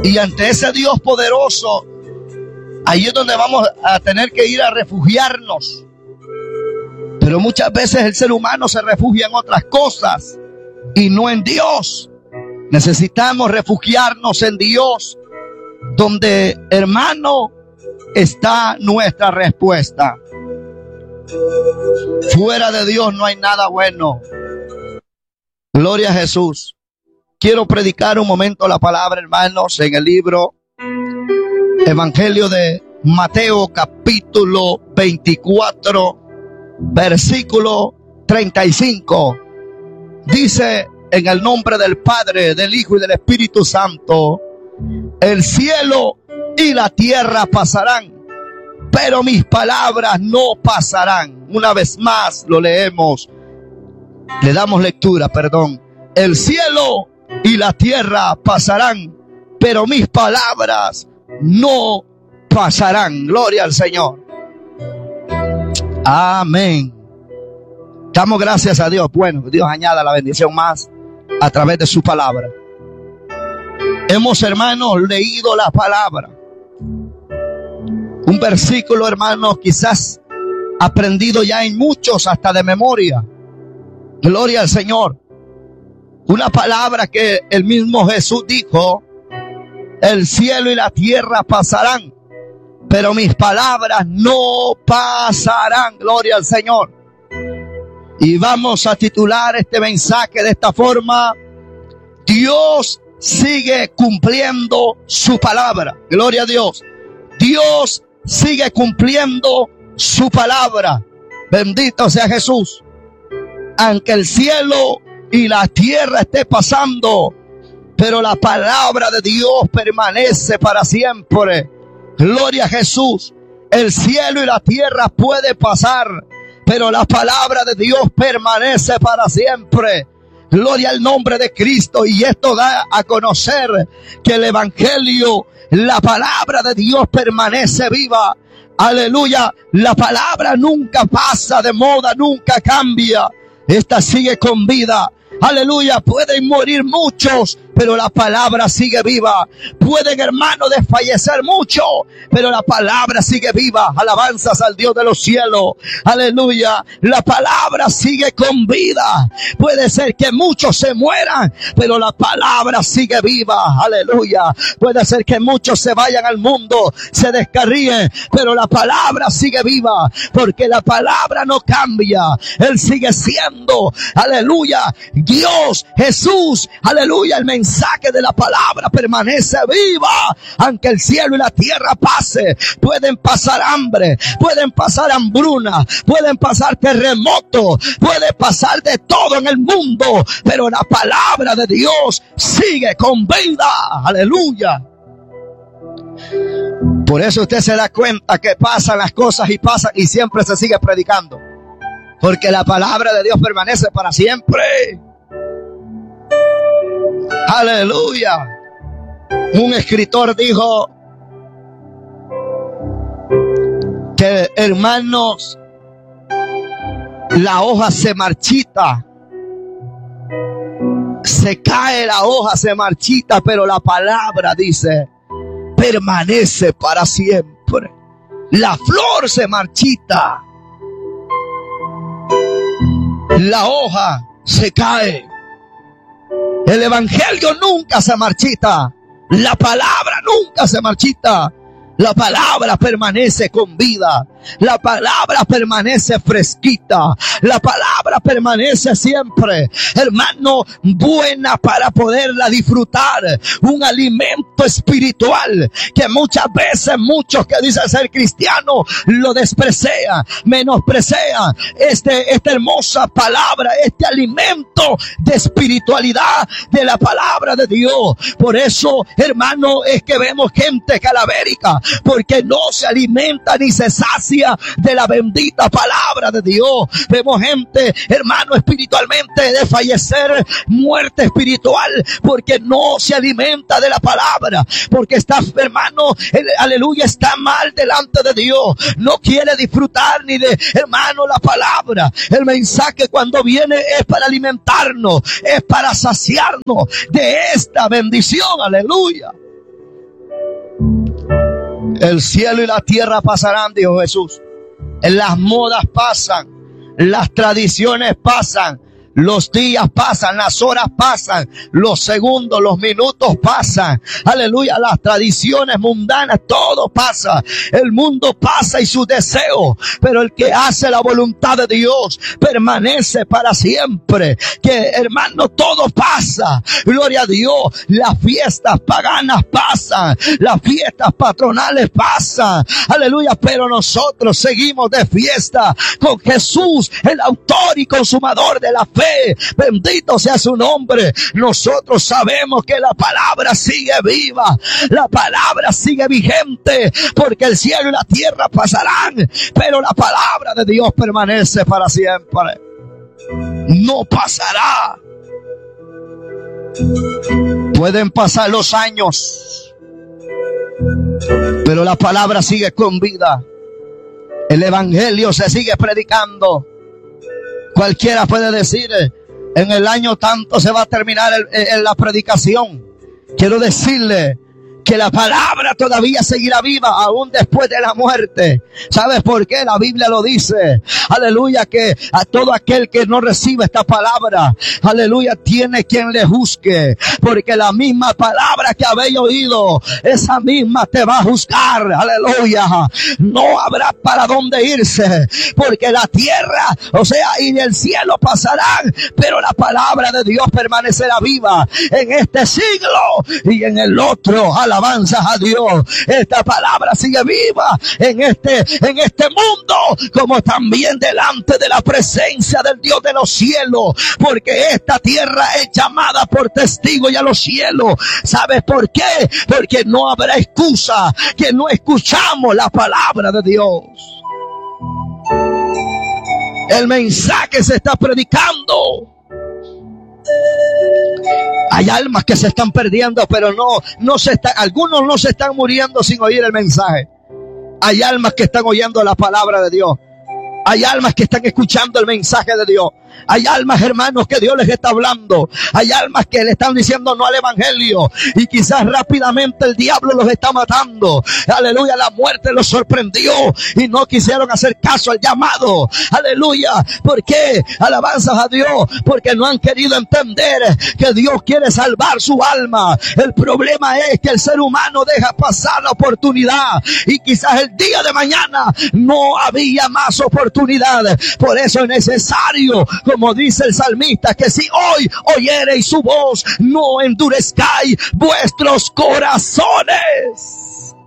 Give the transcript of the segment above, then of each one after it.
Y ante ese Dios poderoso, ahí es donde vamos a tener que ir a refugiarnos. Pero muchas veces el ser humano se refugia en otras cosas y no en Dios. Necesitamos refugiarnos en Dios, donde, hermano, está nuestra respuesta. Fuera de Dios no hay nada bueno. Gloria a Jesús. Quiero predicar un momento la palabra, hermanos, en el libro Evangelio de Mateo, capítulo 24, versículo 35. Dice: en el nombre del Padre, del Hijo y del Espíritu Santo, el cielo y la tierra pasarán, pero mis palabras no pasarán. Una vez más lo leemos. Le damos lectura, perdón. El cielo y la tierra pasarán, pero mis palabras no pasarán. Gloria al Señor. Amén. Damos gracias a Dios. Bueno, Dios añada la bendición más a través de su palabra. Hemos, hermanos, leído la palabra. Un versículo, hermanos, quizás aprendido ya en muchos, hasta de memoria. Gloria al Señor. Una palabra que el mismo Jesús dijo: el cielo y la tierra pasarán, pero mis palabras no pasarán. Gloria al Señor. Y vamos a titular este mensaje de esta forma: Dios sigue cumpliendo su palabra. Gloria a Dios. Dios sigue cumpliendo su palabra. Bendito sea Jesús. Aunque el cielo y la tierra esté pasando, pero la palabra de Dios permanece para siempre. Gloria a Jesús. El cielo y la tierra puede pasar, pero la palabra de Dios permanece para siempre. Gloria al nombre de Cristo. Y esto da a conocer que el Evangelio, la palabra de Dios, permanece viva. Aleluya. La palabra nunca pasa de moda, nunca cambia. Esta sigue con vida. Aleluya. Pueden morir muchos, pero la palabra sigue viva. Pueden, hermanos, desfallecer mucho, pero la palabra sigue viva. Alabanzas al Dios de los cielos. Aleluya. La palabra sigue con vida. Puede ser que muchos se mueran, pero la palabra sigue viva. Aleluya. Puede ser que muchos se vayan al mundo, se descarríen, pero la palabra sigue viva, porque la palabra no cambia. Él sigue siendo, aleluya, Dios, Jesús. Aleluya. El mensaje de la palabra permanece viva. Aunque el cielo y la tierra pase, pueden pasar hambre, pueden pasar hambruna, pueden pasar terremotos, puede pasar de todo en el mundo, pero la palabra de Dios sigue con vida. Aleluya. Por eso usted se da cuenta que pasan las cosas y pasan y siempre se sigue predicando, porque la palabra de Dios permanece para siempre. Aleluya. Un escritor dijo que, hermanos, la hoja se marchita, se cae la hoja, se marchita, pero la palabra, dice, permanece para siempre. La flor se marchita, la hoja se cae. El Evangelio nunca se marchita. La palabra nunca se marchita. La palabra permanece con vida. La palabra permanece fresquita. La palabra permanece siempre, hermano, buena para poderla disfrutar. Un alimento espiritual que muchas veces muchos que dicen ser cristianos lo desprecian, menosprecian esta hermosa palabra, este alimento de espiritualidad de la palabra de Dios. Por eso, hermano, es que vemos gente calavérica, porque no se alimenta ni se sacia de la bendita palabra de Dios. Vemos gente, hermano, espiritualmente de fallecer, muerte espiritual, porque no se alimenta de la palabra, porque está, hermano, aleluya, está mal delante de Dios, no quiere disfrutar ni de, hermano, la palabra. El mensaje cuando viene es para alimentarnos, es para saciarnos de esta bendición. Aleluya. El cielo y la tierra pasarán, dijo Jesús. Las modas pasan, las tradiciones pasan, los días pasan, las horas pasan, los segundos, los minutos pasan. Aleluya, las tradiciones mundanas, todo pasa. El mundo pasa y sus deseos, pero el que hace la voluntad de Dios permanece para siempre. Que hermano, todo pasa. Gloria a Dios. Las fiestas paganas pasan, las fiestas patronales pasan. Aleluya, pero nosotros seguimos de fiesta con Jesús, el autor y consumador de la fe. Bendito sea su nombre. Nosotros sabemos que la palabra sigue viva, la palabra sigue vigente, porque el cielo y la tierra pasarán, pero la palabra de Dios permanece para siempre. No pasará. Pueden pasar los años, pero la palabra sigue con vida. El evangelio se sigue predicando. Cualquiera puede decir, en el año tanto se va a terminar la predicación. Quiero decirle que la palabra todavía seguirá viva aún después de la muerte. ¿Sabes por qué? La Biblia lo dice. Aleluya, que a todo aquel que no recibe esta palabra, aleluya, tiene quien le juzgue. Porque la misma palabra que habéis oído, esa misma te va a juzgar. Aleluya. No habrá para dónde irse, porque la tierra, o sea, y el cielo pasarán, pero la palabra de Dios permanecerá viva en este siglo y en el otro. Alabanzas a Dios. Esta palabra sigue viva en este mundo, como también delante de la presencia del Dios de los cielos, porque esta tierra es llamada por testigo y a los cielos. ¿Sabes por qué? Porque no habrá excusa que no escuchamos la palabra de Dios. El mensaje se está predicando. Hay almas que se están perdiendo, pero algunos no se están muriendo sin oír el mensaje. Hay almas que están oyendo la palabra de Dios. Hay almas que están escuchando el mensaje de Dios. Hay almas, hermanos, que Dios les está hablando. Hay almas que le están diciendo no al evangelio, y quizás rápidamente el diablo los está matando. Aleluya, la muerte los sorprendió y no quisieron hacer caso al llamado. Aleluya. ¿Por qué? Alabanzas a Dios, porque no han querido entender que Dios quiere salvar su alma. El problema es que el ser humano deja pasar la oportunidad, y quizás el día de mañana no había más oportunidad. Por eso es necesario, como dice el salmista, que si hoy oyereis su voz, no endurezcáis vuestros corazones.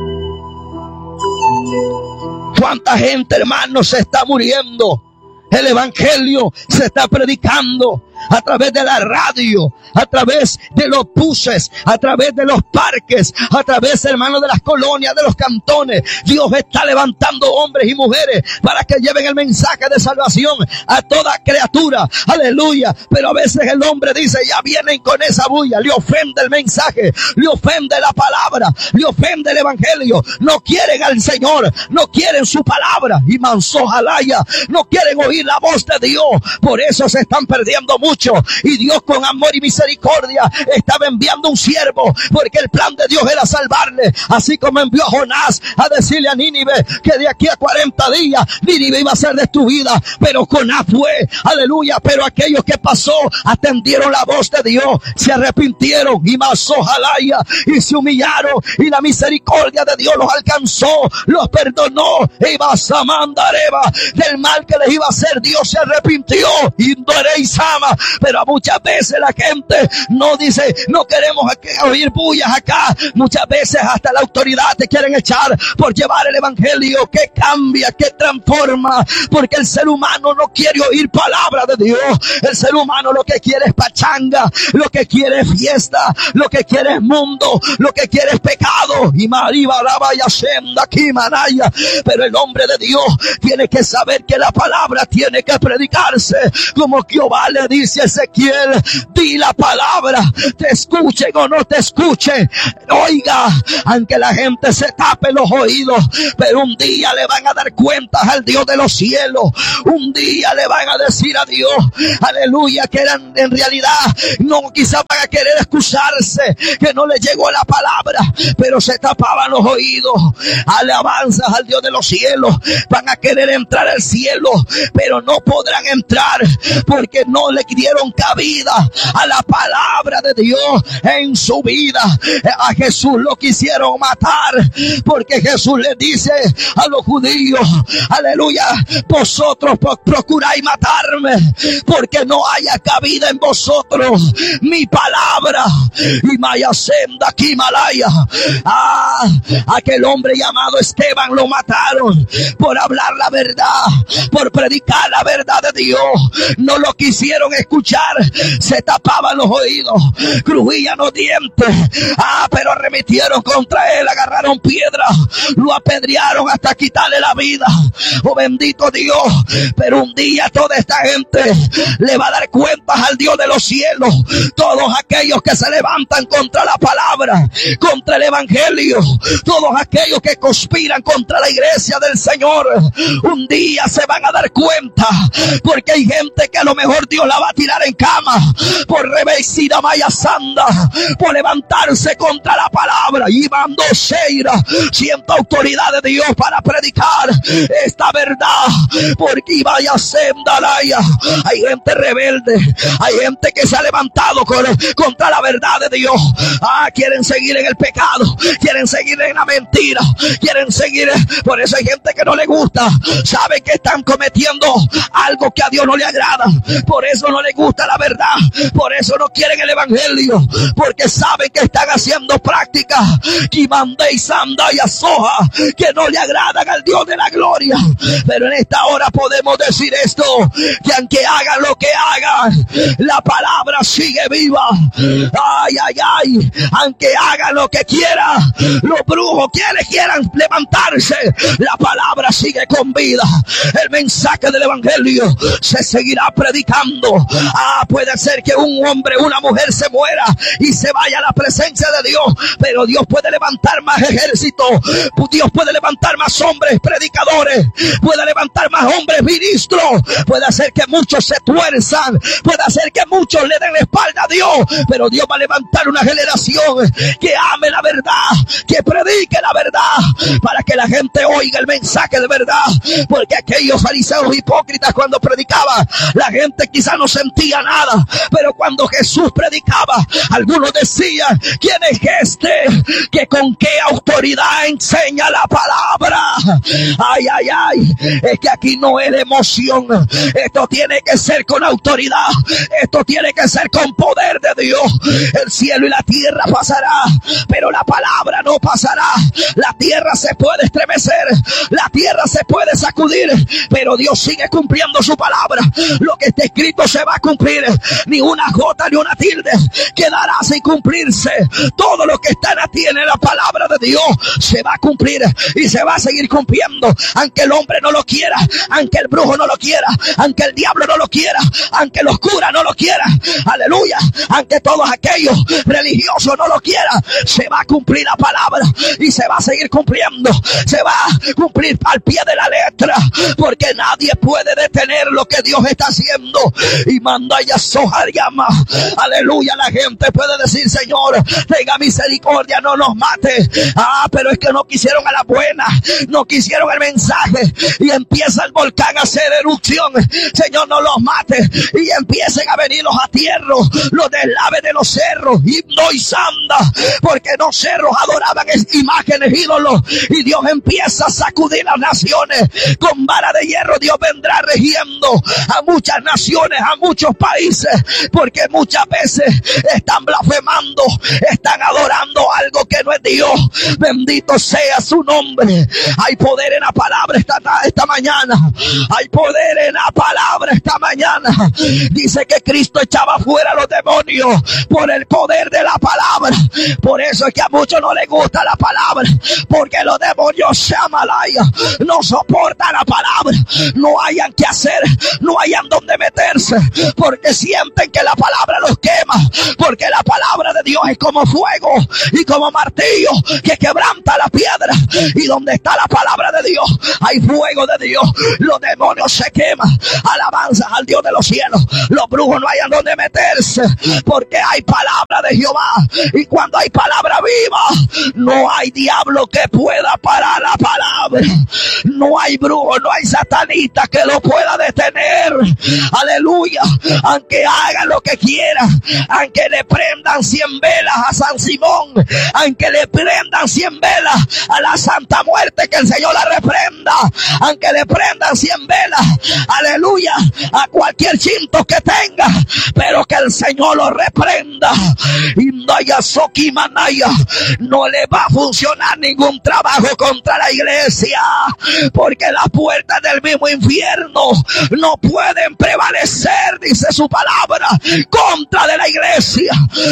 ¿Cuánta gente, hermanos, se está muriendo? El evangelio se está predicando a través de la radio, a través de los buses, a través de los parques, a través, hermanos, de las colonias, de los cantones. Dios está levantando hombres y mujeres para que lleven el mensaje de salvación a toda criatura. Aleluya. Pero a veces el hombre dice, ya vienen con esa bulla. Le ofende el mensaje, le ofende la palabra, le ofende el evangelio. No quieren al Señor, no quieren su palabra. Y manso jalaya, no quieren oír la voz de Dios. Por eso se están perdiendo mucho. Y Dios, con amor y misericordia, estaba enviando un siervo, porque el plan de Dios era salvarle. Así como envió a Jonás a decirle a Nínive que de aquí a 40 días Nínive iba a ser destruida. Pero Jonás fue, aleluya. Pero aquellos que pasó atendieron la voz de Dios, se arrepintieron y masojalaya, y se humillaron, y la misericordia de Dios los alcanzó, los perdonó. Y basamandareba, del mal que les iba a hacer, Dios se arrepintió. Indoreisama. Pero muchas veces la gente no dice, no queremos oír bullas acá. Muchas veces hasta la autoridad te quieren echar por llevar el evangelio que cambia, que transforma, porque el ser humano no quiere oír palabra de Dios. El ser humano lo que quiere es pachanga, lo que quiere es fiesta, lo que quiere es mundo, lo que quiere es pecado. Y Mariba Rabaya Senda aquí Manaya. Pero el hombre de Dios tiene que saber que la palabra tiene que predicarse, como Jehová le dice dice Ezequiel, di la palabra, te escuchen o no te escuchen. Oiga, aunque la gente se tape los oídos, pero un día le van a dar cuentas al Dios de los cielos. Un día le van a decir a Dios, aleluya, que eran en realidad, no quizás van a querer excusarse, que no les llegó la palabra, pero se tapaban los oídos. Alabanzas al Dios de los cielos. Van a querer entrar al cielo, pero no podrán entrar porque no le dieron cabida a la palabra de Dios en su vida. A Jesús lo quisieron matar porque Jesús le dice a los judíos, aleluya, vosotros procuráis matarme porque no haya cabida en vosotros mi palabra. Y Mayasenda Kimalaya, aquel hombre llamado Esteban lo mataron por hablar la verdad, por predicar la verdad de Dios. No lo quisieron escuchar, se tapaban los oídos, crujían los dientes, pero arremetieron contra él, agarraron piedras, lo apedrearon hasta quitarle la vida. Oh, bendito Dios. Pero un día toda esta gente le va a dar cuentas al Dios de los cielos. Todos aquellos que se levantan contra la palabra, contra el evangelio, todos aquellos que conspiran contra la iglesia del Señor, un día se van a dar cuenta, porque hay gente que a lo mejor Dios la va a tirar en cama por revesida Maya Sanda, por levantarse contra la palabra. Y mando Sheira, siento autoridad de Dios para predicar esta verdad, porque vaya Sendalaya, hay gente rebelde, hay gente que se ha levantado contra la verdad de Dios. Quieren seguir en el pecado, quieren seguir en la mentira, quieren seguir. Por eso hay gente que no le gusta, saben que están cometiendo algo que a Dios no le agrada, por eso no le gusta la verdad, por eso no quieren el evangelio, porque saben que están haciendo prácticas que no le agradan al Dios de la gloria. Pero en esta hora podemos decir esto, que aunque hagan lo que hagan, la palabra sigue viva. Aunque hagan lo que quieran, los brujos quieran levantarse, la palabra sigue con vida. El mensaje del evangelio se seguirá predicando. Puede ser que un hombre, una mujer se muera y se vaya a la presencia de Dios, pero Dios puede levantar más ejércitos, Dios puede levantar más hombres predicadores, puede levantar más hombres ministros, puede hacer que muchos se tuerzan, puede hacer que muchos le den la espalda a Dios, pero Dios va a levantar una generación que ame la verdad, que predique la verdad, para que la gente oiga el mensaje de verdad. Porque aquellos fariseos hipócritas, cuando predicaban, la gente quizá no sentía nada, pero cuando Jesús predicaba, algunos decían, ¿quién es este que con qué autoridad enseña la palabra? Es que aquí no es de emoción, esto tiene que ser con autoridad, esto tiene que ser con poder de Dios. El cielo y la tierra pasará, pero la palabra no pasará. La tierra se puede estremecer, la tierra se puede sacudir, pero Dios sigue cumpliendo su palabra. Lo que está escrito se va a cumplir, ni una jota ni una tilde quedará sin cumplirse. Todo lo que está en la palabra de Dios se va a cumplir y se va a seguir cumpliendo, aunque el hombre no lo quiera, aunque el brujo no lo quiera, aunque el diablo no lo quiera, aunque los curas no lo quieran, aleluya, aunque todos aquellos religiosos no lo quieran, se va a cumplir la palabra y se va a seguir cumpliendo, se va a cumplir al pie de la letra, porque nadie puede detener lo que Dios está haciendo. Y manda ya sojar llama, aleluya. La gente puede decir, Señor, tenga misericordia, no nos mate. Pero es que no quisieron a la buena, no quisieron el mensaje, y empieza el volcán a hacer erupción. Señor, no los mate, y empiecen a venir los atierros, los deslaves de los cerros, himno y sanda, porque los cerros adoraban imágenes, ídolos, y Dios empieza a sacudir las naciones con vara de hierro. Dios vendrá regiendo a muchas naciones, a muchos países, porque muchas veces están blasfemando, están adorando algo que no es Dios. Bendito sea su nombre. Hay poder en la palabra esta mañana, hay poder en la palabra esta mañana. Dice que Cristo echaba fuera a los demonios por el poder de la palabra. palabra. Por eso es que a muchos no les gusta la palabra, porque los demonios se amalaya, no soportan la palabra, no hayan qué hacer, no hayan dónde meterse, porque sienten que la palabra los quema, porque la palabra de Dios es como fuego y como martillo que quebranta la piedra, y donde está la palabra de Dios hay fuego de Dios. Los demonios se queman. Alabanzas al Dios de los cielos. Los brujos no hayan donde meterse, porque hay palabra de Jehová, y cuando hay palabra viva no hay diablo que pueda parar la palabra. No hay brujo, no hay satanista que lo pueda detener. Aleluya. Aunque hagan lo que quieran, aunque le prendan 100 velas a San Simón, aunque le prendan 100 velas a la Santa Muerte, que el Señor la reprenda, aunque le prendan 100 velas, aleluya, a cualquier chinto que tenga, pero que el Señor lo reprenda. Indayasoki Manaya, no le va a funcionar ningún trabajo contra la iglesia, porque las puertas del mismo infierno no pueden prevalecer, dice su palabra, contra de la iglesia.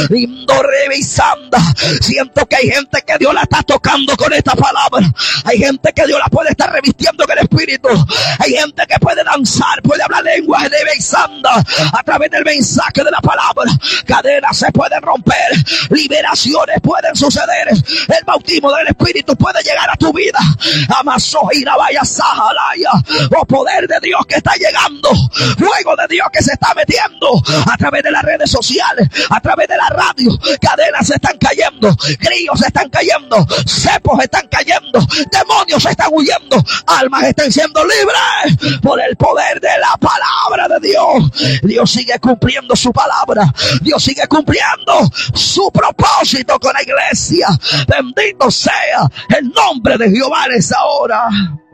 Indorevisanda, siento que hay gente que Dios la está tocando con esta palabra. Hay gente que Dios la puede estar revistiendo en el Espíritu. Hay gente que puede danzar, puede hablar lenguaje de Beisanda a través del mensaje de la palabra. Cadenas se pueden romper, liberaciones pueden suceder, el bautismo del Espíritu puede llegar a tu vida. Amazohira vaya sahalaya, oh poder de Dios que está llegando, fuego de Dios que se está metiendo a través de las redes sociales, a través de la radio. Cadenas se están cayendo, grillos se están cayendo, cepos están cayendo, demonios se están huyendo, almas están siendo libres por el poder de la palabra de Dios. Dios sigue cumpliendo su palabra, Dios sigue cumpliendo su propósito con la iglesia. Bendito sea el nombre de Jehová en esa hora.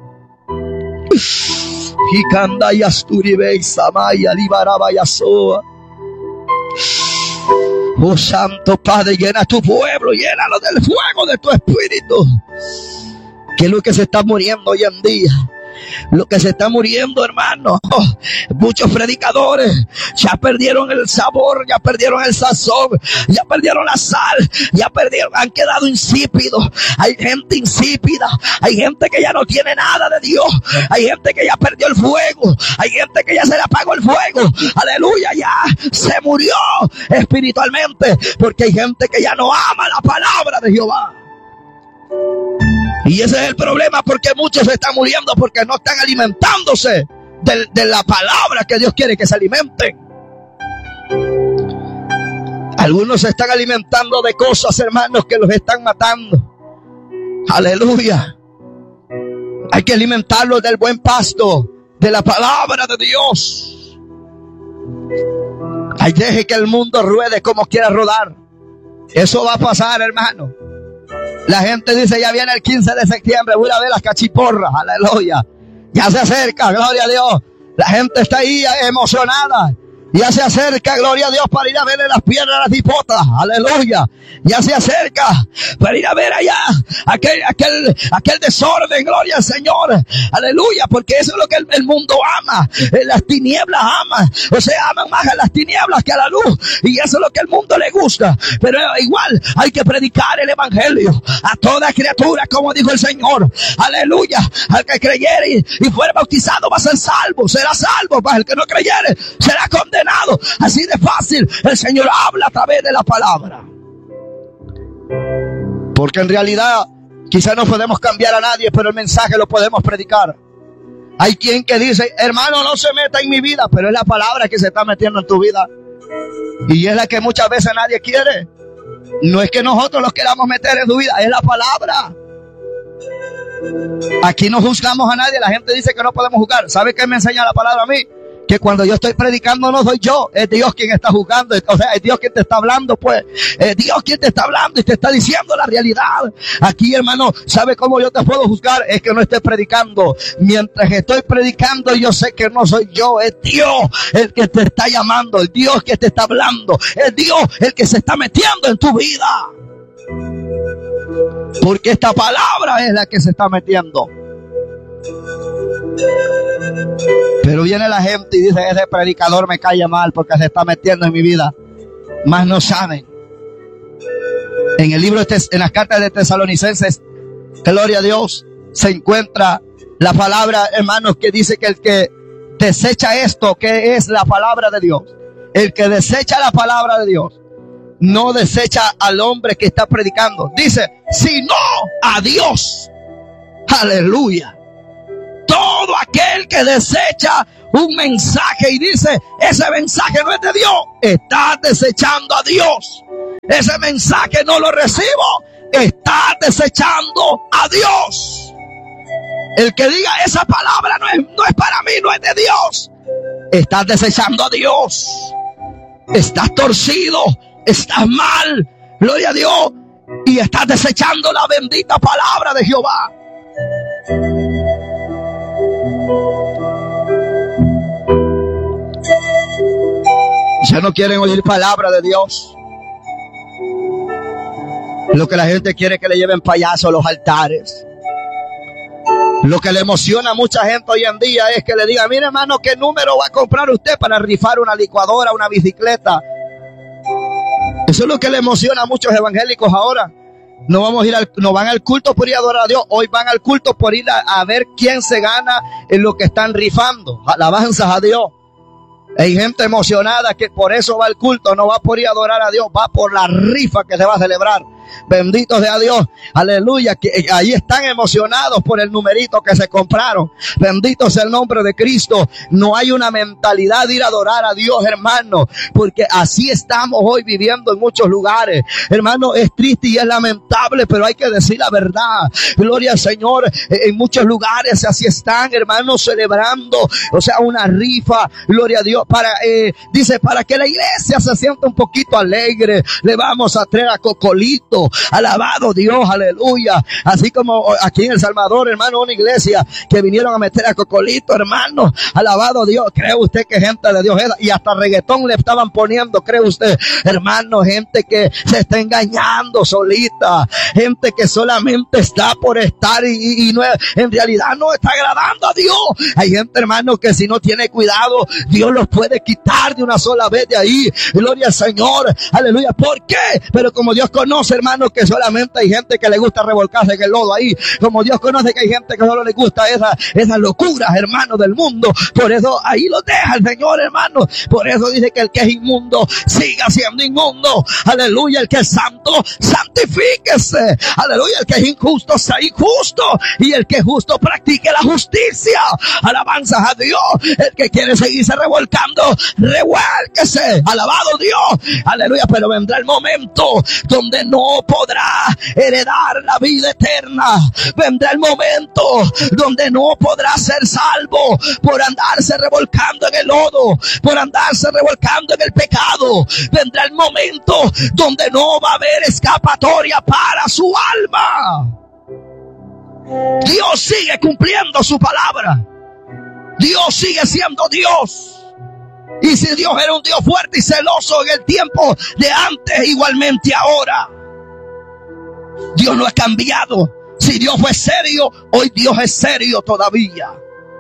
Oh Santo Padre, llena tu pueblo, llénalo del fuego de tu Espíritu. Que es lo que se está muriendo hoy en día. Lo que se está muriendo, hermano, muchos predicadores ya perdieron el sabor, ya perdieron el sazón, ya perdieron la sal, ya perdieron, han quedado insípidos. Hay gente insípida, hay gente que ya no tiene nada de Dios, hay gente que ya perdió el fuego, hay gente que ya se le apagó el fuego, aleluya, ya se murió espiritualmente, porque hay gente que ya no ama la palabra de Jehová. Y ese es el problema, porque muchos se están muriendo porque no están alimentándose de la palabra que Dios quiere que se alimenten. Algunos se están alimentando de cosas, hermanos, que los están matando. Aleluya. Hay que alimentarlos del buen pasto, de la palabra de Dios. Ay, deje que el mundo ruede como quiera rodar. Eso va a pasar, hermano. La gente dice, ya viene el 15 de septiembre, voy a ver las cachiporras, aleluya. Ya se acerca, gloria a Dios. La gente está ahí emocionada. Ya se acerca, gloria a Dios, para ir a verle las piernas a las hipotas, aleluya. Ya se acerca para ir a ver allá aquel desorden, gloria al Señor, aleluya, porque eso es lo que el mundo ama, las tinieblas aman, o sea, aman más a las tinieblas que a la luz, y eso es lo que el mundo le gusta. Pero igual hay que predicar el evangelio a toda criatura, como dijo el Señor, aleluya. Al que creyere y fuere bautizado va a ser salvo, será salvo, para el que no creyere será condenado. Así de fácil el Señor habla a través de la palabra. Porque en realidad quizás no podemos cambiar a nadie, pero el mensaje lo podemos predicar. Hay quien que dice, hermano, no se meta en mi vida, pero es la palabra que se está metiendo en tu vida, y es la que muchas veces nadie quiere. No es que nosotros los queramos meter en su vida, es la palabra. Aquí no juzgamos a nadie. La gente dice que no podemos juzgar. ¿Sabe qué me enseña la palabra a mí? Que cuando yo estoy predicando no soy yo, es Dios quien está juzgando. O sea, es Dios quien te está hablando, pues. Es Dios quien te está hablando y te está diciendo la realidad. Aquí, hermano, ¿sabe cómo yo te puedo juzgar? Es que no estés predicando. Mientras estoy predicando, yo sé que no soy yo, es Dios el que te está llamando, el Dios que te está hablando, es Dios el que se está metiendo en tu vida. Porque esta palabra es la que se está metiendo. Pero viene la gente y dice, ese predicador me cae mal porque se está metiendo en mi vida. Mas no saben En el libro, en las cartas de Tesalonicenses, gloria a Dios, se encuentra la palabra, hermanos, que dice que el que desecha esto, que es la palabra de Dios, el que desecha la palabra de Dios, no desecha al hombre que está predicando, dice, sino a Dios. Aleluya. Todo aquel que desecha un mensaje y dice, ese mensaje no es de Dios, está desechando a Dios. Ese mensaje no lo recibo, está desechando a Dios. El que diga esa palabra no es para mí, no es de Dios, estás desechando a Dios. Estás torcido, estás mal, gloria a Dios, y estás desechando la bendita palabra de Jehová. Ya no quieren oír palabra de Dios. Lo que la gente quiere es que le lleven payasos a los altares. Lo que le emociona a mucha gente hoy en día es que le diga, mire hermano, ¿qué número va a comprar usted para rifar una licuadora, una bicicleta? Eso es lo que le emociona a muchos evangélicos ahora. No van al culto por ir a adorar a Dios. Hoy van al culto por ir a ver quién se gana en lo que están rifando. Alabanzas a Dios. Hay gente emocionada que por eso va al culto, no va por ir a adorar a Dios, va por la rifa que se va a celebrar. Bendito sea Dios, aleluya, que ahí están emocionados por el numerito que se compraron. Bendito sea el nombre de Cristo. No hay una mentalidad de ir a adorar a Dios, hermano, porque así estamos hoy viviendo en muchos lugares. Hermano, es triste y es lamentable, pero hay que decir la verdad. Gloria al Señor. En muchos lugares así están, hermanos, celebrando, o sea, una rifa, gloria a Dios, dice, para que la iglesia se sienta un poquito alegre, le vamos a traer a Cocolito. Alabado Dios, aleluya. Así como aquí en El Salvador, hermano, una iglesia que vinieron a meter a Cocolito, hermano. Alabado Dios. ¿Cree usted que gente de Dios es? Y hasta reggaetón le estaban poniendo, ¿cree usted? Hermano, gente que se está engañando solita. Gente que solamente está por estar y no, en realidad no está agradando a Dios. Hay gente, hermano, que si no tiene cuidado, Dios los puede quitar de una sola vez de ahí. Gloria al Señor. Aleluya. ¿Por qué? Pero como Dios conoce, hermano, que solamente hay gente que le gusta revolcarse en el lodo ahí. Como Dios conoce que hay gente que solo le gusta esas locuras, hermano, del mundo. Por eso ahí lo deja el Señor, hermano. Por eso dice que el que es inmundo siga siendo inmundo. Aleluya. El que es santo, santifíquese. Aleluya. El que es injusto, sea injusto. Y el que es justo, practique la justicia. Alabanzas a Dios. El que quiere seguirse revolcando, revuélquese. Alabado Dios. Aleluya. Pero vendrá el momento donde no podrá heredar la vida eterna. Vendrá el momento donde no podrá ser salvo por andarse revolcando en el lodo, por andarse revolcando en el pecado. Vendrá el momento donde no va a haber escapatoria para su alma. Dios sigue cumpliendo su palabra. Dios sigue siendo Dios. Y si Dios era un Dios fuerte y celoso en el tiempo de antes, igualmente ahora. Dios no ha cambiado. Si Dios fue serio, hoy Dios es serio todavía.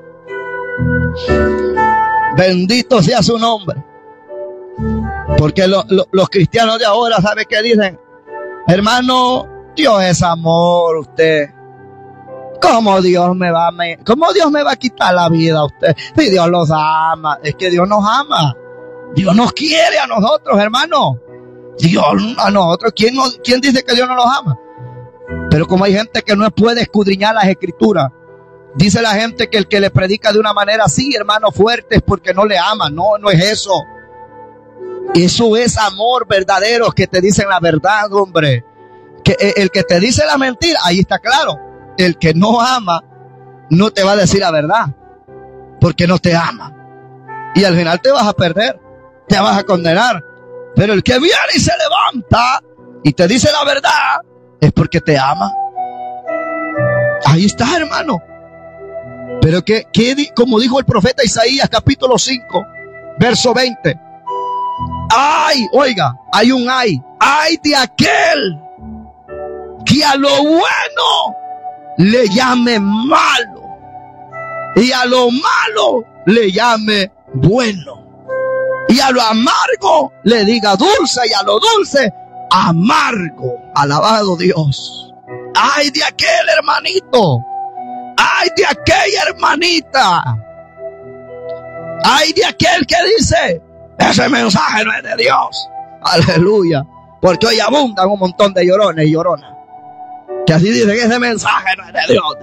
Bendito sea su nombre. Porque los cristianos de ahora, ¿sabe qué dicen? Hermano, Dios es amor, usted. ¿Cómo Dios me va a quitar la vida a usted? Si Dios los ama. Es que Dios nos ama. Dios nos quiere a nosotros, hermano. Dios a nosotros. ¿Quién dice que Dios no los ama? Pero como hay gente que no puede escudriñar las escrituras, dice la gente que el que le predica de una manera así, hermano, fuerte, es porque no le ama. No, no es eso. Eso es amor verdadero, que te dicen la verdad, hombre. Que el que te dice la mentira, ahí está claro. El que no ama no te va a decir la verdad, porque no te ama. Y al final te vas a perder, te vas a condenar. Pero el que viene y se levanta y te dice la verdad, es porque te ama. Ahí está, hermano. Pero como dijo el profeta Isaías, capítulo 5, verso 20. Ay, oiga, hay un ay de aquel que a lo bueno le llame malo y a lo malo le llame bueno, y a lo amargo le diga dulce, y a lo dulce amargo. Alabado Dios. Ay de aquel hermanito. Ay de aquella hermanita. Ay de aquel que dice, ese mensaje no es de Dios. Aleluya. Porque hoy abundan un montón de llorones y lloronas que así dicen que ese mensaje no es de Dios.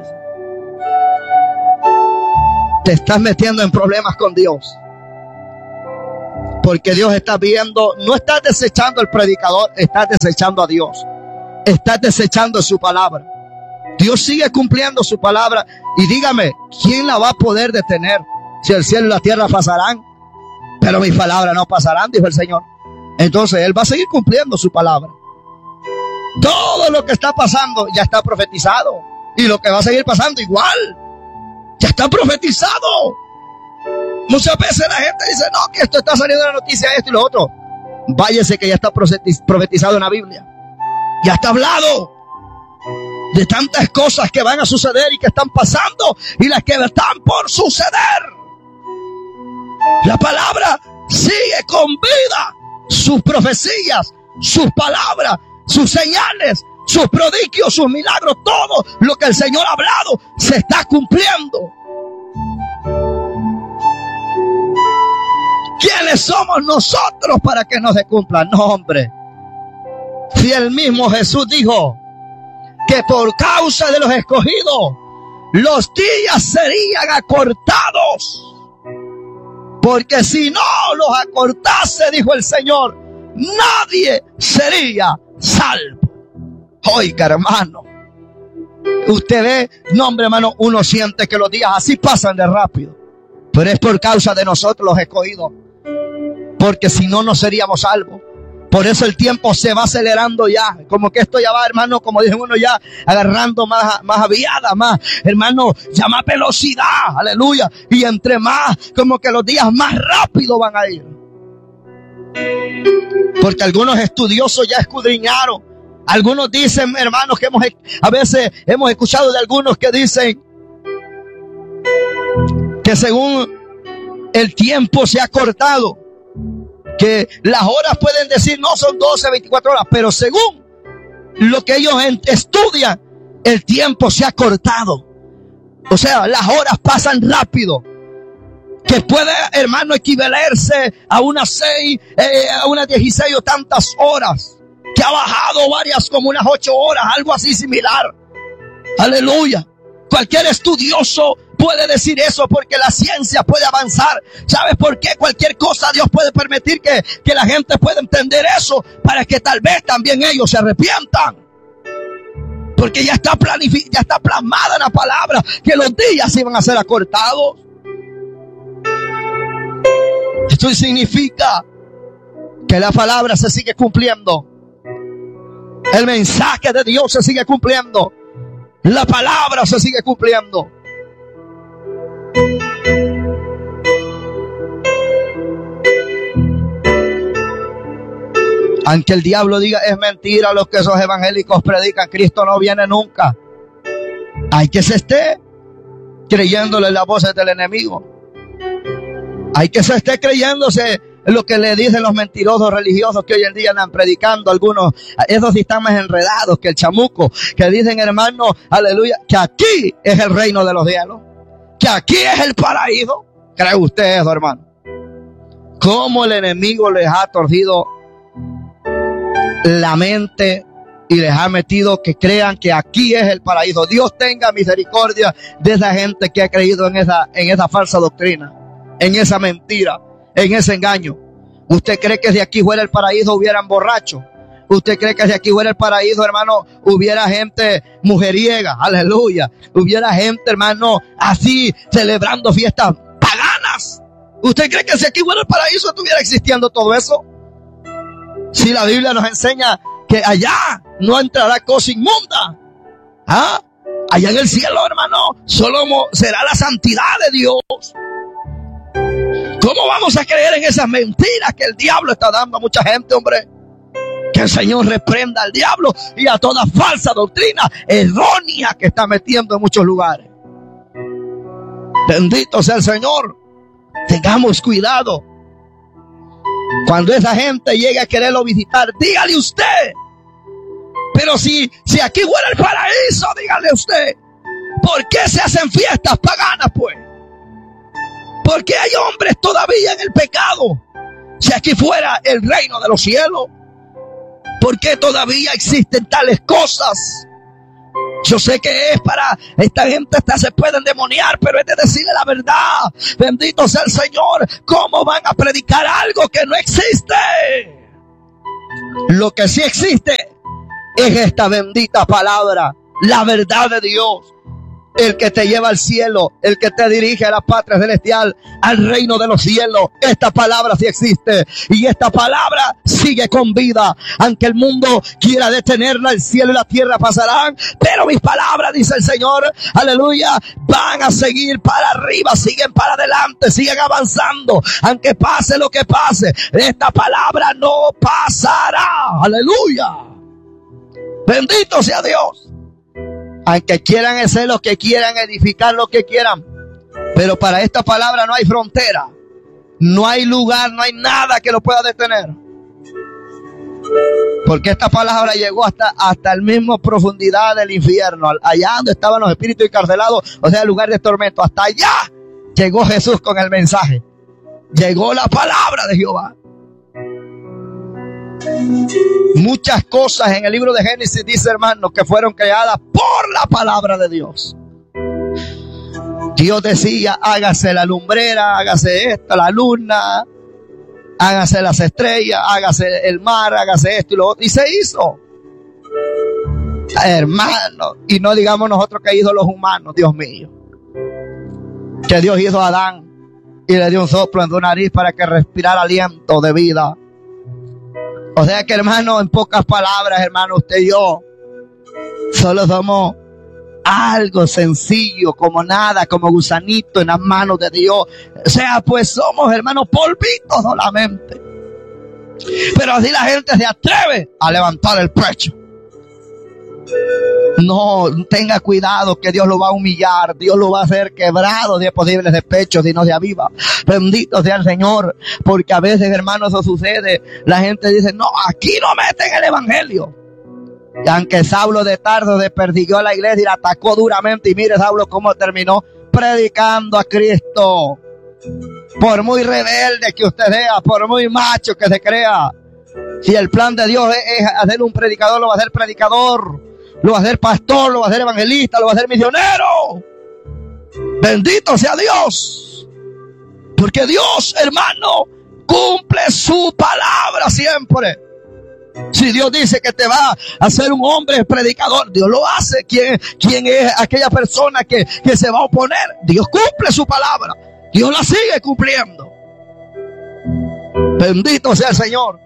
Te estás metiendo en problemas con Dios. Porque Dios está viendo, no estás desechando al predicador, estás desechando a Dios. Estás desechando su palabra. Dios sigue cumpliendo su palabra. Y dígame, ¿quién la va a poder detener? Si el cielo y la tierra pasarán, pero mis palabras no pasarán, dijo el Señor. Entonces Él va a seguir cumpliendo su palabra. Todo lo que está pasando ya está profetizado. Y lo que va a seguir pasando igual. Ya está profetizado. Muchas veces la gente dice, no, que esto está saliendo en la noticia, esto y lo otro. Váyase que ya está profetizado en la Biblia. Ya está hablado de tantas cosas que van a suceder y que están pasando y las que están por suceder. La palabra sigue con vida. Sus profecías, sus palabras, sus señales, sus prodigios, sus milagros, todo lo que el Señor ha hablado se está cumpliendo. ¿Quiénes somos nosotros para que no se cumplan? No, hombre. Si el mismo Jesús dijo que por causa de los escogidos los días serían acortados. Porque si no los acortase, dijo el Señor, nadie sería salvo. Oiga, hermano, usted ve, no, hombre, hermano, uno siente que los días así pasan de rápido. Pero es por causa de nosotros los escogidos. Porque si no, no seríamos salvos. Por eso el tiempo se va acelerando ya. Como que esto ya va, hermano, como dice uno ya, agarrando más aviada, más, hermano, ya más velocidad. Aleluya. Y entre más, como que los días más rápido van a ir. Porque algunos estudiosos ya escudriñaron. Algunos dicen, hermanos, que a veces hemos escuchado de algunos que dicen que según el tiempo se ha cortado, que las horas pueden decir no son 12, 24 horas, pero según lo que ellos estudian, el tiempo se ha cortado. O sea, las horas pasan rápido. Que puede, hermano, equivalerse a unas 6, a unas 16 o tantas horas. Que ha bajado varias, como unas 8 horas, algo así similar. Aleluya. Cualquier estudioso puede decir eso porque la ciencia puede avanzar. ¿Sabes por qué? Cualquier cosa Dios puede permitir que la gente pueda entender eso para que tal vez también ellos se arrepientan. Porque ya está plasmada en la palabra que los días iban a ser acortados. Esto significa que la palabra se sigue cumpliendo. El mensaje de Dios se sigue cumpliendo. La palabra se sigue cumpliendo. Aunque el diablo diga es mentira lo que esos evangélicos predican, Cristo no viene nunca. Hay que se esté creyéndole las voces del enemigo. Hay que se esté creyéndose lo que le dicen los mentirosos religiosos que hoy en día andan predicando. Algunos, esos sí están más enredados que el chamuco, que dicen, hermano, aleluya, que aquí es el reino de los cielos, que aquí es el paraíso. ¿Cree usted eso, hermano? ¿Cómo el enemigo les ha torcido la mente y les ha metido que crean que aquí es el paraíso? Dios tenga misericordia de esa gente que ha creído en esa falsa doctrina, en esa mentira, en ese engaño. ¿Usted cree que si aquí fuera el paraíso hubieran borrachos? ¿Usted cree que si aquí fuera el paraíso, hermano, hubiera gente mujeriega? Aleluya. Hubiera gente, hermano, así celebrando fiestas paganas. ¿Usted cree que si aquí fuera el paraíso estuviera existiendo todo eso? Si la Biblia nos enseña que allá no entrará cosa inmunda. ¿Ah? Allá en el cielo, hermano, solo será la santidad de Dios. ¿Cómo vamos a creer en esas mentiras que el diablo está dando a mucha gente, hombre? Que el Señor reprenda al diablo y a toda falsa doctrina errónea que está metiendo en muchos lugares. Bendito sea el Señor. Tengamos cuidado. Cuando esa gente llegue a quererlo visitar, dígale usted. Pero si aquí fuera el paraíso, dígale usted. ¿Por qué se hacen fiestas paganas, pues? ¿Por qué hay hombres todavía en el pecado? Si aquí fuera el reino de los cielos, ¿por qué todavía existen tales cosas? Yo sé que es para esta gente, hasta se pueden endemoniar, pero es de decirle la verdad. Bendito sea el Señor. ¿Cómo van a predicar algo que no existe? Lo que sí existe es esta bendita palabra, la verdad de Dios. El que te lleva al cielo, el que te dirige a la patria celestial, al reino de los cielos. Esta palabra sí existe y esta palabra sigue con vida. Aunque el mundo quiera detenerla, el cielo y la tierra pasarán, pero mis palabras, dice el Señor, aleluya, van a seguir para arriba, siguen para adelante, siguen avanzando. Aunque pase lo que pase, esta palabra no pasará. Aleluya. Bendito sea Dios. Aunque quieran hacer lo que quieran, edificar lo que quieran, pero para esta palabra no hay frontera, no hay lugar, no hay nada que lo pueda detener. Porque esta palabra llegó hasta el mismo profundidad del infierno, allá donde estaban los espíritus encarcelados, o sea, el lugar de tormento. Hasta allá llegó Jesús con el mensaje. Llegó la palabra de Jehová. Muchas cosas en el libro de Génesis dice, hermanos, que fueron creadas por la palabra de Dios. Dios decía, hágase la lumbrera, hágase esta, la luna, hágase las estrellas, hágase el mar, hágase esto y lo otro. Y se hizo. Hermanos, y no digamos nosotros que hizo los humanos, Dios mío. Que Dios hizo a Adán y le dio un soplo en su nariz para que respirara aliento de vida. O sea que, hermano, en pocas palabras, hermano, usted y yo solo somos algo sencillo, como nada, como gusanito en las manos de Dios. O sea, pues somos, hermano, polvitos solamente. Pero así la gente se atreve a levantar el pecho. No, tenga cuidado que Dios lo va a humillar, Dios lo va a hacer quebrado de posibles de pecho si no se aviva. Bendito sea el Señor, porque a veces, hermanos, eso sucede. La gente dice, no, aquí no meten el evangelio. Y aunque Saulo de Tarso desperdigó a la iglesia y la atacó duramente, y mire Saulo cómo terminó predicando a Cristo. Por muy rebelde que usted sea, por muy macho que se crea, si el plan de Dios es hacer un predicador, lo va a hacer predicador. Lo va a hacer pastor, lo va a hacer evangelista, lo va a hacer misionero. Bendito sea Dios. Porque Dios, hermano, cumple su palabra siempre. Si Dios dice que te va a hacer un hombre predicador, Dios lo hace. ¿Quién es aquella persona que se va a oponer? Dios cumple su palabra. Dios la sigue cumpliendo. Bendito sea el Señor.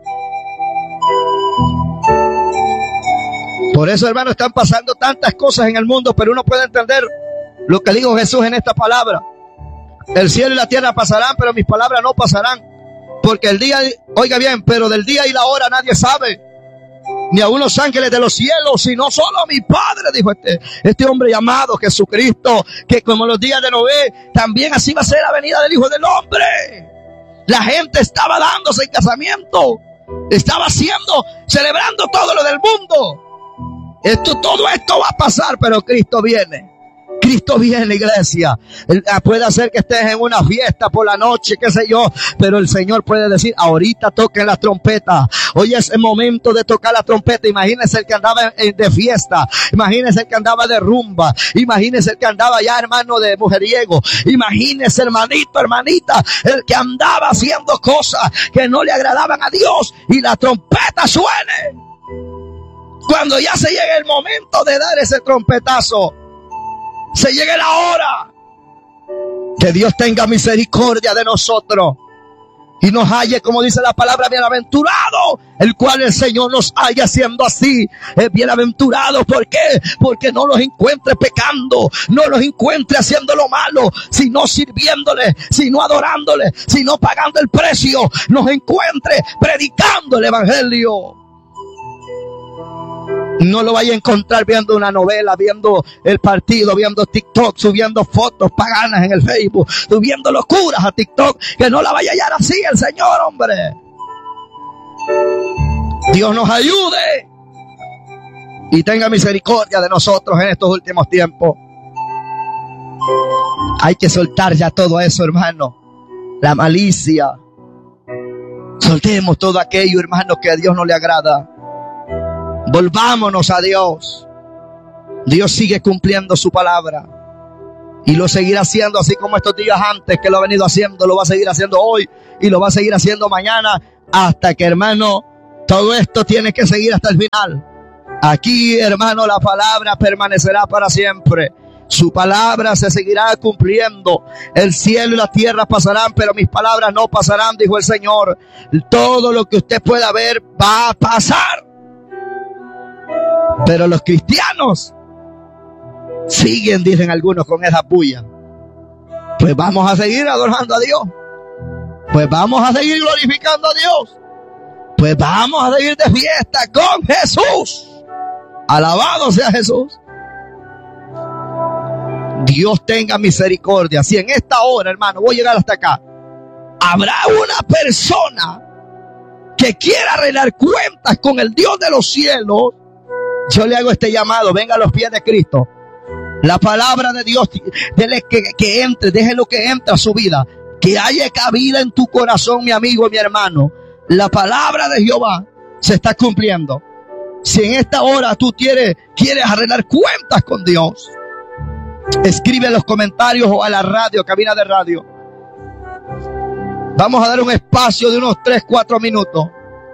Por eso, hermano, están pasando tantas cosas en el mundo, pero uno puede entender lo que dijo Jesús en esta palabra. El cielo y la tierra pasarán, pero mis palabras no pasarán. Porque el día, oiga bien, pero del día y la hora nadie sabe, ni aun los ángeles de los cielos, sino solo mi Padre, dijo este hombre llamado Jesucristo, que como los días de Noé, también así va a ser la venida del Hijo del Hombre. La gente estaba dándose en casamiento, estaba celebrando todo lo del mundo. Todo esto va a pasar, pero Cristo viene. Cristo viene, iglesia. Puede ser que estés en una fiesta por la noche, qué sé yo, pero el Señor puede decir, ahorita toquen las trompetas. Hoy es el momento de tocar la trompeta. Imagínese el que andaba de fiesta. Imagínese el que andaba de rumba. Imagínese el que andaba ya, hermano, de mujeriego. Imagínese, hermanito, hermanita, el que andaba haciendo cosas que no le agradaban a Dios y la trompeta suene. Cuando ya se llegue el momento de dar ese trompetazo, se llegue la hora, que Dios tenga misericordia de nosotros y nos halle, como dice la palabra, bienaventurado, el cual el Señor nos haya siendo así. Es bienaventurado, ¿por qué? Porque no los encuentre pecando, no los encuentre haciendo lo malo, sino sirviéndole, sino adorándole, sino pagando el precio, nos encuentre predicando el evangelio. No lo vaya a encontrar viendo una novela, viendo el partido, viendo TikTok, subiendo fotos paganas en el Facebook, subiendo locuras a TikTok. Que no la vaya a hallar así el Señor, hombre. Dios nos ayude y tenga misericordia de nosotros en estos últimos tiempos. Hay que soltar ya todo eso, hermano. La malicia. Soltemos todo aquello, hermano, que a Dios no le agrada. Volvámonos a Dios. Dios sigue cumpliendo su palabra y lo seguirá haciendo, así como estos días antes que lo ha venido haciendo. Lo va a seguir haciendo hoy y lo va a seguir haciendo mañana, hasta que, hermano, todo esto tiene que seguir hasta el final. Aquí, hermano, la palabra permanecerá para siempre. Su palabra se seguirá cumpliendo. El cielo y la tierra pasarán, pero mis palabras no pasarán, dijo el Señor. Todo lo que usted pueda ver va a pasar. Pero los cristianos siguen, dicen algunos, con esa puya. Pues vamos a seguir adorando a Dios. Pues vamos a seguir glorificando a Dios. Pues vamos a seguir de fiesta con Jesús. Alabado sea Jesús. Dios tenga misericordia. Si en esta hora, hermano, voy a llegar hasta acá, habrá una persona que quiera arreglar cuentas con el Dios de los cielos, yo le hago este llamado: venga a los pies de Cristo. La palabra de Dios, dele que entre, déjelo que entre a su vida, que haya cabida en tu corazón, mi amigo y mi hermano. La palabra de Jehová se está cumpliendo. Si en esta hora tú quieres arreglar cuentas con Dios, escribe en los comentarios o a la radio, cabina de radio. Vamos a dar un espacio de unos 3-4 minutos.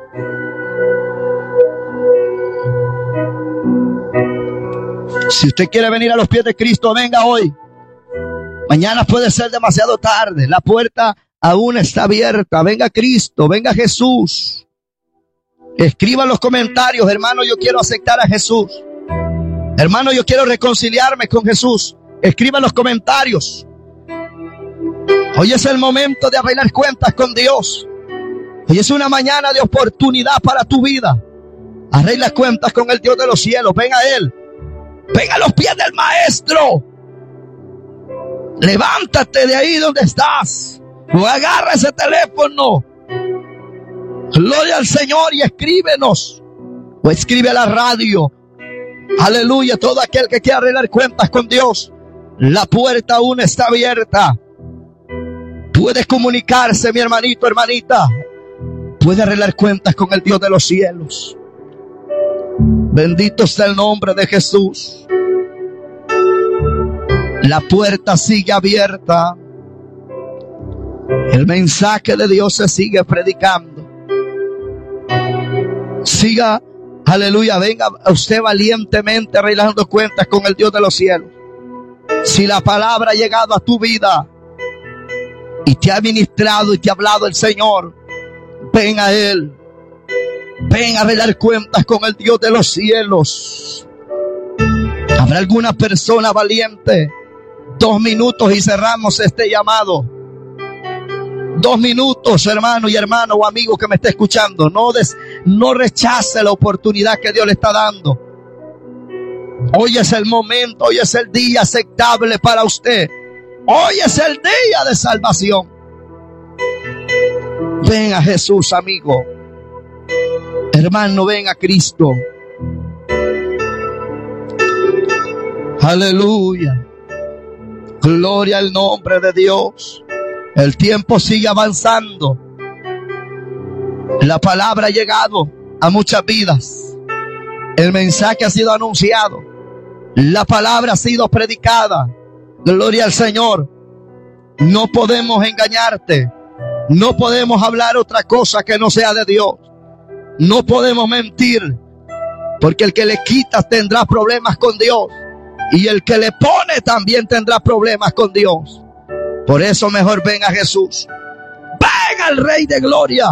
Si usted quiere venir a los pies de Cristo, venga hoy. Mañana puede ser demasiado tarde. La puerta aún está abierta. Venga Cristo, venga Jesús. Escriba en los comentarios: hermano, yo quiero aceptar a Jesús. Hermano, yo quiero reconciliarme con Jesús. Escriba en los comentarios. Hoy es el momento de arreglar cuentas con Dios. Hoy es una mañana de oportunidad para tu vida. Arregla cuentas con el Dios de los cielos. Ven a Él. Ven a los pies del Maestro. Levántate de ahí donde estás, o agarra ese teléfono. Gloria al Señor, y escríbenos, o escribe a la radio. Aleluya. Todo aquel que quiera arreglar cuentas con Dios, la puerta aún está abierta. Puede comunicarse, mi hermanito, hermanita. Puede arreglar cuentas con el Dios de los cielos. Bendito sea el nombre de Jesús. La puerta sigue abierta. El mensaje de Dios se sigue predicando. Siga, aleluya, venga usted valientemente arreglando cuentas con el Dios de los cielos. Si la palabra ha llegado a tu vida y te ha ministrado y te ha hablado el Señor, ven a Él. Ven a arreglar cuentas con el Dios de los cielos. ¿Habrá alguna persona valiente? 2 minutos y cerramos este llamado. 2 minutos, hermano y hermano o amigo que me esté escuchando. No rechace la oportunidad que Dios le está dando. Hoy es el momento, hoy es el día aceptable para usted. Hoy es el día de salvación. Ven a Jesús, amigo. Hermano, ven a Cristo. Aleluya. Gloria al nombre de Dios. El tiempo sigue avanzando. La palabra ha llegado a muchas vidas. El mensaje ha sido anunciado. La palabra ha sido predicada. Gloria al Señor. No podemos engañarte. No podemos hablar otra cosa que no sea de Dios. No podemos mentir, porque el que le quita tendrá problemas con Dios, y el que le pone también tendrá problemas con Dios. Por eso mejor ven a Jesús. Ven al Rey de Gloria.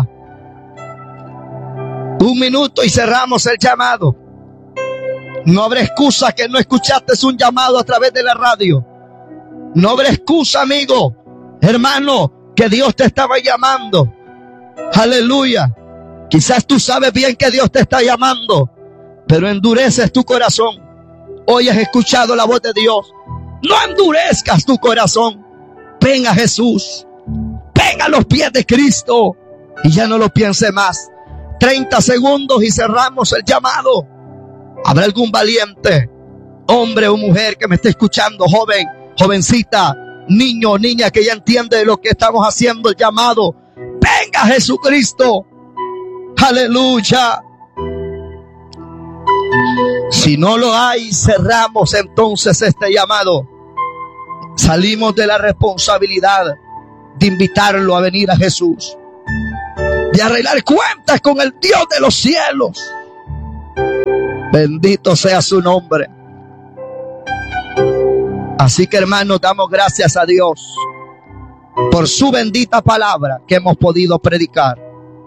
1 minuto y cerramos el llamado. No habrá excusa que no escuchaste un llamado a través de la radio. No habrá excusa, amigo, hermano, que Dios te estaba llamando. Aleluya. Quizás tú sabes bien que Dios te está llamando, pero endureces tu corazón. Hoy has escuchado la voz de Dios. No endurezcas tu corazón. Ven a Jesús. Ven a los pies de Cristo y ya no lo piense más. 30 segundos y cerramos el llamado. ¿Habrá algún valiente, hombre o mujer que me esté escuchando, joven, jovencita, niño o niña, que ya entiende lo que estamos haciendo, el llamado? Venga Jesucristo. Aleluya. Si no lo hay, cerramos entonces este llamado. Salimos de la responsabilidad de invitarlo a venir a Jesús, de arreglar cuentas con el Dios de los cielos. Bendito sea su nombre. Así que, hermanos, damos gracias a Dios por su bendita palabra que hemos podido predicar,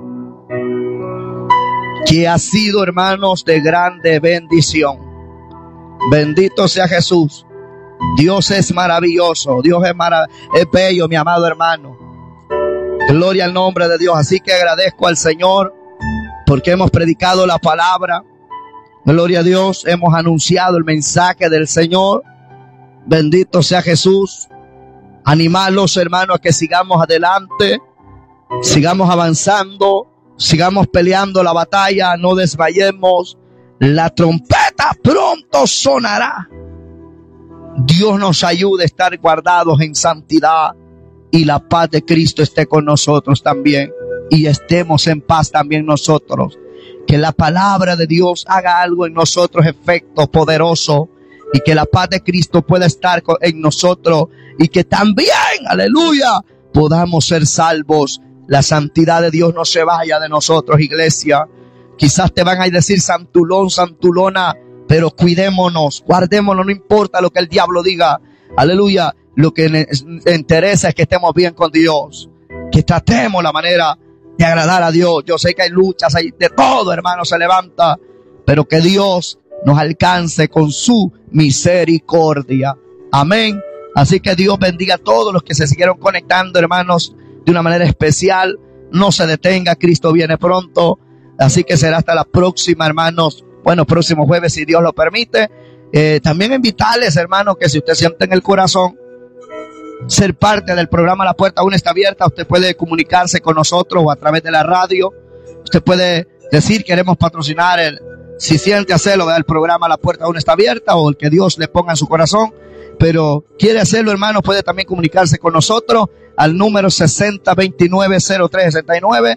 que ha sido, hermanos, de grande bendición. Bendito sea Jesús. Dios es maravilloso. Dios es bello, mi amado hermano. Gloria al nombre de Dios. Así que agradezco al Señor porque hemos predicado la palabra. Gloria a Dios. Hemos anunciado el mensaje del Señor. Bendito sea Jesús. Animarlos, hermanos, a que sigamos adelante, sigamos avanzando, sigamos peleando la batalla, no desmayemos. La trompeta pronto sonará. Dios nos ayude a estar guardados en santidad y la paz de Cristo esté con nosotros también, y estemos en paz también nosotros. Que la palabra de Dios haga algo en nosotros, efecto poderoso, y que la paz de Cristo pueda estar en nosotros, y que también, aleluya, podamos ser salvos. La santidad de Dios no se vaya de nosotros, iglesia. Quizás te van a decir santulón, santulona, pero cuidémonos, guardémonos, no importa lo que el diablo diga. Aleluya. Lo que nos interesa es que estemos bien con Dios, que tratemos la manera de agradar a Dios. Yo sé que hay luchas, hay de todo, hermano, se levanta, pero que Dios nos alcance con su misericordia. Amén. Así que Dios bendiga a todos los que se siguieron conectando, hermanos, de una manera especial. No se detenga, Cristo viene pronto. Así que será hasta la próxima, hermanos. Bueno, próximo jueves, si Dios lo permite. También invitarles, hermanos, que si usted siente en el corazón ser parte del programa La Puerta Aún Está Abierta, usted puede comunicarse con nosotros o a través de la radio. Usted puede decir, queremos patrocinar si siente hacerlo, ¿verdad? El programa La Puerta Aún Está Abierta, o el que Dios le ponga en su corazón. Pero quiere hacerlo, hermano, puede también comunicarse con nosotros al número 6029-0369,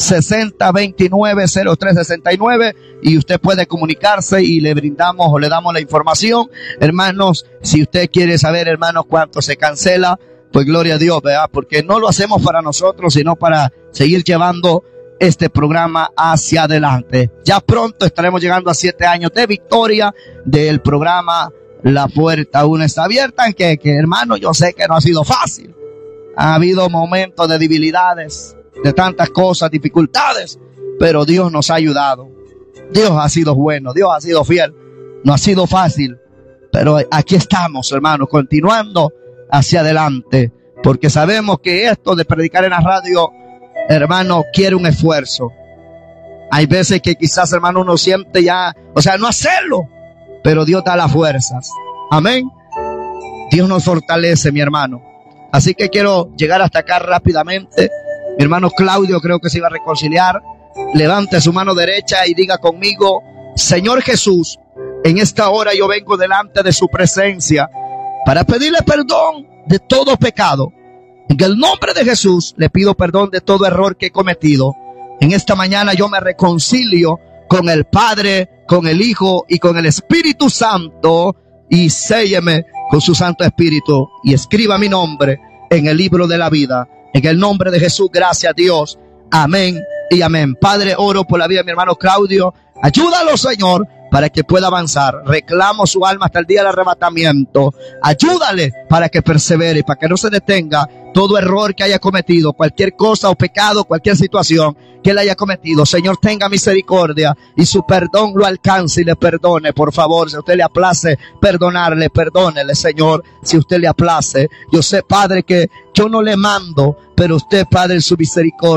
6029-0369, y usted puede comunicarse y le brindamos o le damos la información. Hermanos, si usted quiere saber, hermanos, cuánto se cancela, pues gloria a Dios, ¿verdad? Porque no lo hacemos para nosotros, sino para seguir llevando este programa hacia adelante. Ya pronto estaremos llegando a 7 años de victoria del programa La Puerta Aún Está Abierta, que hermano, yo sé que no ha sido fácil. Ha habido momentos de debilidades, de tantas cosas, dificultades, pero Dios nos ha ayudado. Dios ha sido bueno, Dios ha sido fiel. No ha sido fácil, pero aquí estamos, hermanos, continuando hacia adelante, porque sabemos que esto de predicar en la radio, hermano, quiere un esfuerzo. Hay veces que quizás, hermano, uno siente ya, no hacerlo, pero Dios da las fuerzas. Amén. Dios nos fortalece, mi hermano. Así que quiero llegar hasta acá rápidamente. Mi hermano Claudio creo que se iba a reconciliar. Levante su mano derecha y diga conmigo: Señor Jesús, en esta hora yo vengo delante de su presencia para pedirle perdón de todo pecado. En el nombre de Jesús le pido perdón de todo error que he cometido. En esta mañana yo me reconcilio con el Padre, con el Hijo y con el Espíritu Santo, y sélleme con su Santo Espíritu y escriba mi nombre en el libro de la vida. En el nombre de Jesús, gracias a Dios. Amén y amén. Padre, oro por la vida de mi hermano Claudio. Ayúdalo, Señor, para que pueda avanzar. Reclamo su alma hasta el día del arrebatamiento. Ayúdale para que persevere, para que no se detenga todo error que haya cometido, cualquier cosa o pecado, cualquier situación que él haya cometido. Señor, tenga misericordia y su perdón lo alcance y le perdone, por favor. Si a usted le aplace perdonarle, perdónele, Señor. Si a usted le aplace, yo sé, Padre, que yo no le mando, pero usted, Padre, en su misericordia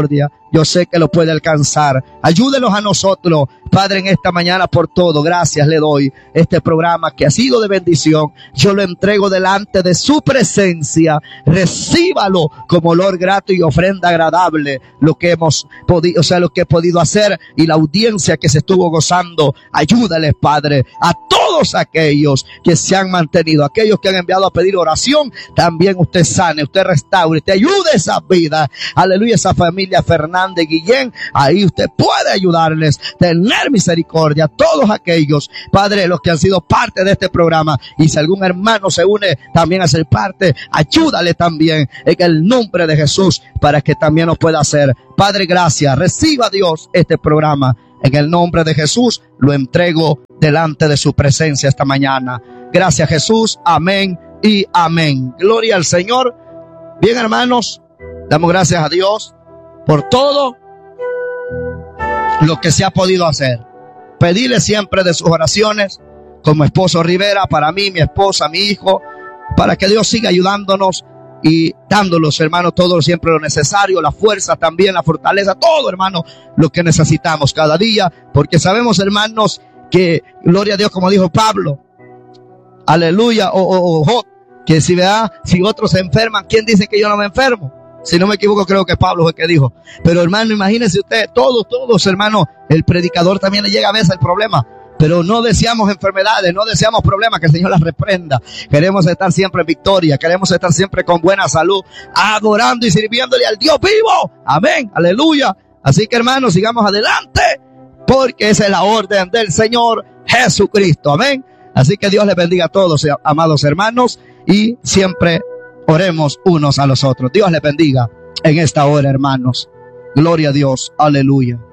yo sé que lo puede alcanzar. Ayúdenos a nosotros, Padre, en esta mañana por todo. Gracias le doy. Este programa que ha sido de bendición, yo lo entrego delante de su presencia. Recíbalo como olor grato y ofrenda agradable. Lo que hemos podido, lo que he podido hacer y la audiencia que se estuvo gozando. Ayúdales, Padre, a todos aquellos que se han mantenido, aquellos que han enviado a pedir oración. También usted sane, usted restaure, te ayude esa vida. Aleluya, esa familia Fernández Guillén, ahí usted puede ayudarles, tener misericordia a todos aquellos, Padre, los que han sido parte de este programa. Y si algún hermano se une también a ser parte, ayúdale también en el nombre de Jesús para que también lo pueda hacer. Padre, gracias. Reciba, Dios, este programa. En el nombre de Jesús lo entrego delante de su presencia esta mañana. Gracias, Jesús. Amén y amén. Gloria al Señor. Bien, hermanos, damos gracias a Dios por todo lo que se ha podido hacer. Pedirle siempre de sus oraciones como esposo Rivera, para mí, mi esposa, mi hijo, para que Dios siga ayudándonos y dándolos, hermanos, todo siempre lo necesario, la fuerza también, la fortaleza, todo, hermanos, lo que necesitamos cada día, porque sabemos, hermanos, que, gloria a Dios, como dijo Pablo, aleluya, que si otros se enferman, ¿quién dice que yo no me enfermo? Si no me equivoco, creo que Pablo fue el que dijo. Pero, hermano, imagínense usted, todos, hermano, el predicador también le llega a veces el problema. Pero no deseamos enfermedades, no deseamos problemas, que el Señor las reprenda. Queremos estar siempre en victoria, queremos estar siempre con buena salud, adorando y sirviéndole al Dios vivo. Amén, aleluya. Así que, hermanos, sigamos adelante, porque esa es la orden del Señor Jesucristo. Amén. Así que Dios les bendiga a todos, amados hermanos, y siempre oremos unos a los otros. Dios les bendiga en esta hora, hermanos. Gloria a Dios, aleluya.